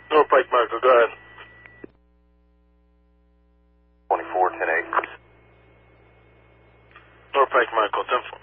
North Pike Michael, go ahead. 24, 10-8. North Pike Michael, 10-4.